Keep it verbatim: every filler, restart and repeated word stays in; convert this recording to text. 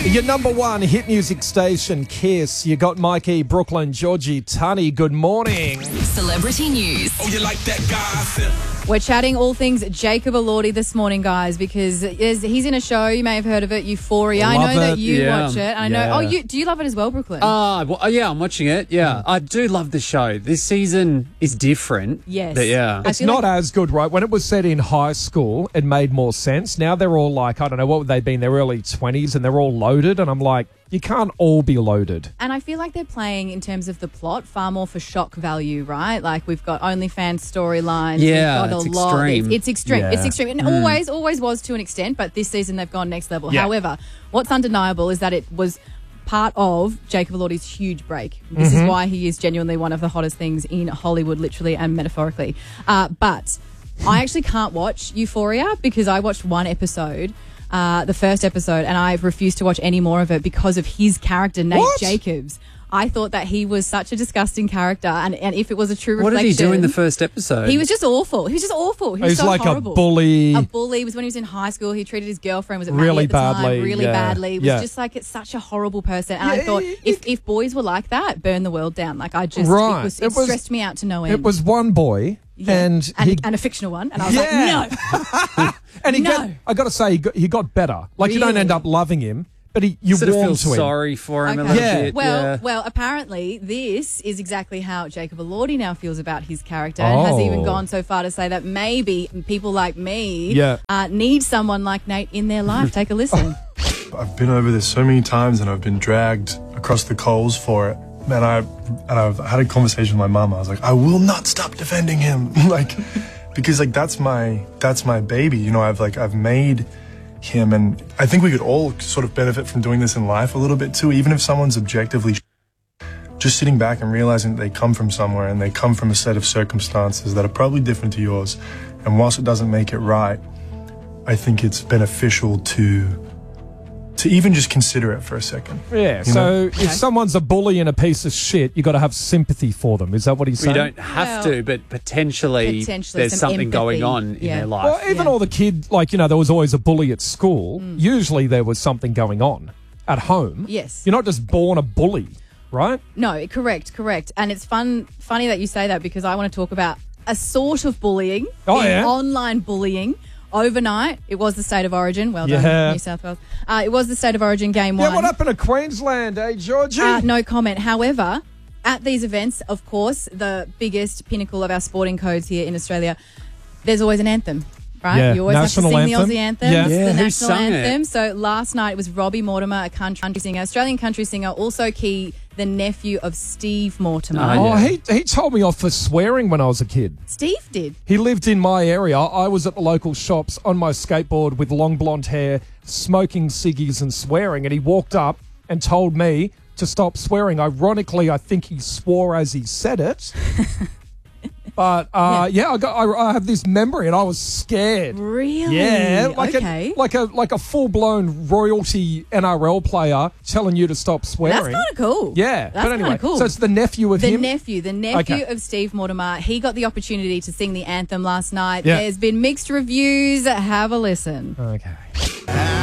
Your number one hit music station, Kiss. You got Mikey, Brooklyn, Georgie, Tunny. Good morning. Celebrity news. Oh, you like that gossip? We're chatting all things Jacob Elordi this morning, guys, because he's in a show. You may have heard of it, Euphoria. I Love know it. that you Yeah. watch it. I Yeah. know. Oh, you do you love it as well, Brooklyn? Ah, well, oh, yeah, I'm watching it. Yeah, I do love the show. This season is different. Yes. But yeah. I It's feel not like- as good, right? When it was set in high school, it made more sense. Now they're all like, I don't know, what would they be in their early twenties, and they're all loaded. And I'm like, you can't all be loaded. And I feel like they're playing, in terms of the plot, far more for shock value, right? Like, we've got OnlyFans storylines. Yeah, we've got it's a lot. extreme. It's, it's extreme. Yeah. It's extreme. And always, always was to an extent, but this season they've gone next level. Yeah. However, what's undeniable is that it was part of Jacob Elordi's huge break. This is why he is genuinely one of the hottest things in Hollywood, literally and metaphorically. Uh, but I actually can't watch Euphoria because I watched one episode, uh, the first episode, and I've refused to watch any more of it because of his character, Nate What? Jacobs. I thought that he was such a disgusting character, and, and if it was a true What reflection... did he do in the first episode? He was just awful. He was just awful. He was He's so like horrible. a bully. A bully was when he was in high school. He treated his girlfriend, was it Maddie Really at the time, badly, really yeah. badly. He was Yeah. just like, it's such a horrible person. And I Yeah, thought, it- if, if boys were like that, burn the world down. Like, I just, Right. it, was, It it, was- stressed me out to no end. It was one boy, Yeah. and and, he and a fictional one. And I was Yeah. like, no. and he No. got, I got to say, he got, he got better. Like, you don't Really? end up loving him, but he, you sort of warm feel to him. sorry for him a Okay. little Yeah. bit. Well, yeah. well, apparently this is exactly how Jacob Elordi now feels about his character, and has even Oh. gone so far to say that maybe people like me Yeah. uh, need someone like Nate in their life. Take a listen. I've been over this so many times and I've been dragged across the coals for it. Man, I and I've had a conversation with my mom. I was like, I will not stop defending him. like because like that's my that's my baby. You know, I've like I've made him, and I think we could all sort of benefit from doing this in life a little bit too, even if someone's objectively sh- just sitting back and realizing that they come from somewhere and they come from a set of circumstances that are probably different to yours. And whilst it doesn't make it right, I think it's beneficial to to even just consider it for a second. Yeah, You so know? if someone's a bully and a piece of shit, you got to have sympathy for them. Is that what he's We saying? don't have Well, to, but potentially, potentially there's some something going empathy. on in Yeah. their life. Well, even Yeah. all the kid, like, you know, there was always a bully at school. Usually there was something going on at home. Yes. You're not just born a bully, right? No, correct, correct. And it's fun, funny that you say that, because I want to talk about a sort of bullying, Oh, in yeah? online bullying. Overnight, it was the State of Origin. Well done, Yeah. New South Wales. Uh, it was the State of Origin game one. Yeah, what happened to Queensland, eh, Georgie? Uh, no comment. However, at these events, of course, the biggest pinnacle of our sporting codes here in Australia, there's always an anthem, right? Yeah, You always national have to sing anthem. the Aussie anthem. Yeah. It's Yeah, the who national sung it? anthem. So last night it was Robbie Mortimer, a country singer, Australian country singer, also key, the nephew of Steve Mortimer. Oh, oh, yeah. he, he told me off for swearing when I was a kid. Steve did. He lived in my area. I was at the local shops on my skateboard with long blonde hair, smoking ciggies and swearing, and he walked up and told me to stop swearing. Ironically, I think he swore as he said it. But uh, yeah, I got I, I have this memory, and I was scared. Really? Yeah, like okay. a like a like a full blown royalty N R L player telling you to stop That's swearing. kind of cool. Yeah, That's but anyway, kind of cool. so it's the nephew of The him. nephew, the nephew Okay. of Steve Mortimer. He got the opportunity to sing the anthem last night. Yeah. There's been mixed reviews. Have a listen. okay.